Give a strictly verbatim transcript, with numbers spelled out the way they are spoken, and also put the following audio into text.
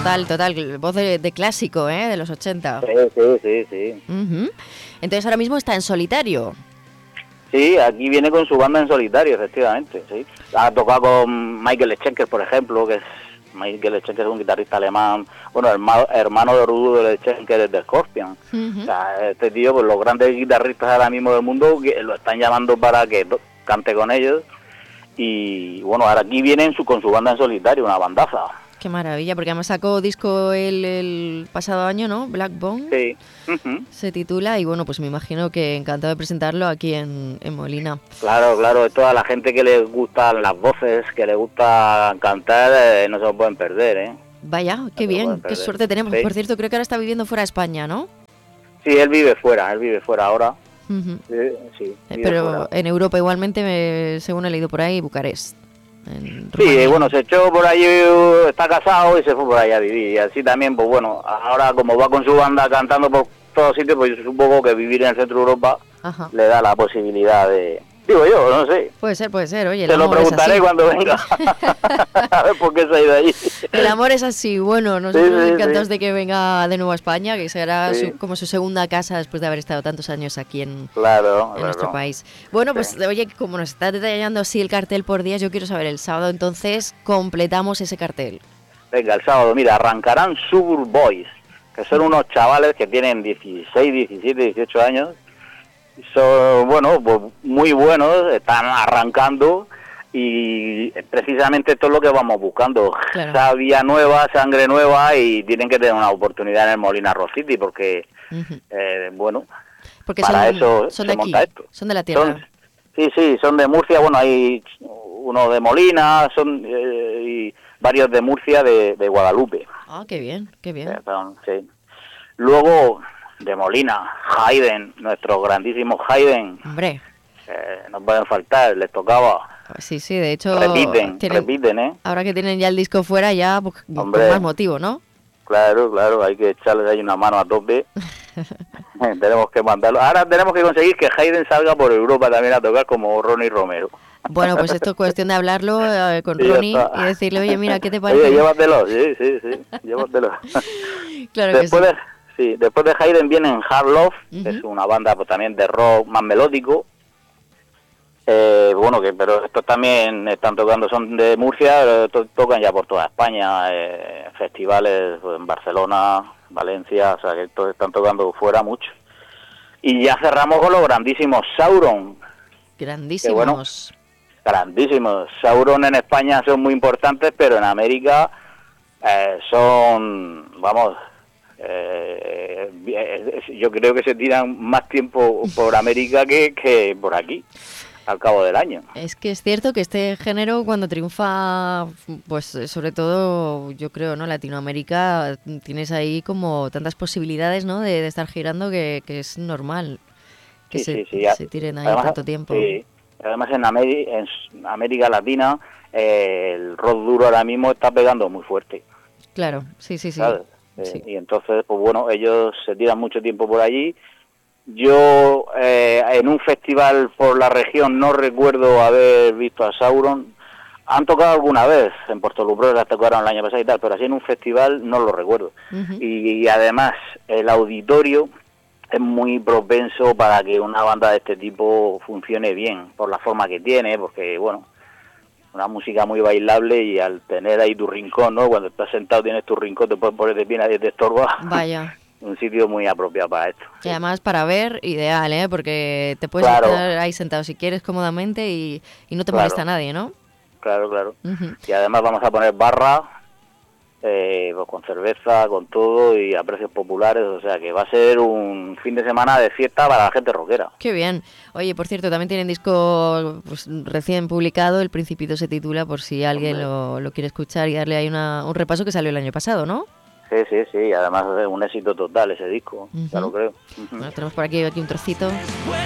total, total, voz de, de clásico, ¿eh? De los ochenta. Sí, sí, sí, sí. Uh-huh. Entonces ahora mismo está en solitario. Sí, aquí viene con su banda en solitario, efectivamente, sí. Ha tocado con Michael Schenker, por ejemplo, que es Michael Schenker es un guitarrista alemán, bueno, hermano, hermano de Rudo de Schenker de Scorpion. Uh-huh. O sea, este tío, pues los grandes guitarristas ahora mismo del mundo que lo están llamando para que to- cante con ellos. Y bueno, ahora aquí vienen su, con su banda en solitario, una bandaza. Qué maravilla, porque además sacó disco el, el pasado año, ¿no? Black Bone. Sí. Uh-huh. Se titula y bueno, pues me imagino que encantado de presentarlo aquí en, en Molina. Claro, claro, toda la gente que le gustan las voces, que le gusta cantar, eh, no se lo pueden perder, ¿eh? Vaya, no qué bien, qué suerte tenemos. Sí. Por cierto, creo que ahora está viviendo fuera de España, ¿no? Sí, él vive fuera, él vive fuera ahora. Uh-huh. Sí, sí, pero fuera. En Europa igualmente, me, según he leído por ahí, Bucarest. Sí, bueno, se echó por allí, está casado y se fue por allá a vivir. Y así también, pues bueno, ahora como va con su banda cantando por todos sitios, pues yo supongo que vivir en el centro de Europa Ajá. le da la posibilidad de... Digo yo, no sé. Puede ser, puede ser, oye. Te lo preguntaré cuando venga. A ver por qué se ha ido allí. El amor es así, bueno, nosotros sí, sí, encantados sí. de que venga de nuevo a España, que será sí. su, como su segunda casa después de haber estado tantos años aquí en, claro, en claro. nuestro país. Bueno, pues sí. oye, como nos está detallando así el cartel por días, yo quiero saber, el sábado entonces completamos ese cartel. Venga, el sábado, mira, arrancarán Suburb Boys, que son unos chavales que tienen dieciséis, diecisiete, dieciocho años. Son, bueno, pues muy buenos, están arrancando y precisamente esto es lo que vamos buscando. Claro. Savia nueva, sangre nueva y tienen que tener una oportunidad en el Molina Rock City porque, uh-huh. eh, bueno, porque para son, eso son se de monta aquí, esto. Son de la tierra. Son, sí, sí, son de Murcia, bueno, hay uno de Molina, son eh, y varios de Murcia, de, de Guadalupe. Ah, qué bien, qué bien. Eh, perdón, sí. Luego... de Molina, Hayden, nuestro grandísimo Hayden. Hombre. Eh, no pueden faltar, les tocaba. Sí, sí, de hecho... Repiten, tienen, repiten, ¿eh? Ahora que tienen ya el disco fuera, ya pues, Hombre, con más motivo, ¿no? Claro, claro, hay que echarles ahí una mano a tope. Tenemos que mandarlo. Ahora tenemos que conseguir que Hayden salga por Europa también a tocar como Ronnie Romero. Bueno, pues esto es cuestión de hablarlo eh, con sí, Ronnie y decirle, oye, mira, ¿qué te parece? Oye, llévatelo, sí, sí, sí, llévatelo. Claro Después que sí. De... Sí, después de Hayden vienen Hard Love, uh-huh. que es una banda pues, también de rock más melódico. Eh, bueno, que pero estos también están tocando, son de Murcia, to- tocan ya por toda España, eh, festivales pues, en Barcelona, Valencia, o sea que estos están tocando fuera mucho. Y ya cerramos con los grandísimos Sauron. Grandísimos. Que, bueno, grandísimos. Sauron en España son muy importantes, pero en América eh, son, vamos... Eh, yo creo que se tiran más tiempo por América que, que por aquí al cabo del año. Es que es cierto que este género cuando triunfa, pues sobre todo yo creo, ¿no? Latinoamérica, tienes ahí como tantas posibilidades, ¿no? de, de estar girando que, que es normal que sí, se, sí, sí. se tiren ahí además, tanto tiempo. Sí. Además en, Ameri- en América Latina eh, el rock duro ahora mismo está pegando muy fuerte. Claro, sí, sí, sí. ¿Sabes? Sí. Eh, y entonces, pues bueno, ellos se tiran mucho tiempo por allí. Yo eh, en un festival por la región no recuerdo haber visto a Sauron. Han tocado alguna vez en Puerto Lumbreras, tocaron el año pasado y tal, pero así en un festival no lo recuerdo. Uh-huh. y, y además el auditorio es muy propenso para que una banda de este tipo funcione bien, por la forma que tiene, porque bueno... una música muy bailable y al tener ahí tu rincón, ¿no? Cuando estás sentado tienes tu rincón, te puedes poner de pie, nadie te estorba. Vaya. Un sitio muy apropiado para esto. Y además para ver, ideal, ¿eh? Porque te puedes claro. estar ahí sentado si quieres cómodamente y, y no te claro. molesta a nadie, ¿no? Claro, claro. Uh-huh. Y además vamos a poner barra, eh, pues con cerveza, con todo y a precios populares, o sea que va a ser un fin de semana de fiesta para la gente rockera. Qué bien. Oye, por cierto, también tienen disco pues, recién publicado, El Principito se titula, por si alguien lo, lo quiere escuchar y darle ahí una, un repaso que salió el año pasado, ¿no? Sí, sí, sí, además es un éxito total ese disco, uh-huh. ya lo creo. Uh-huh. Bueno, tenemos por aquí, aquí un trocito.